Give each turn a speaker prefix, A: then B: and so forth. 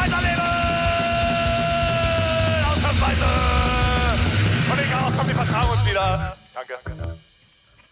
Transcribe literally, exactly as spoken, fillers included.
A: weiterleben! Ausnahmsweise! Und ich auch, komm, wir vertrauen uns wieder. Danke.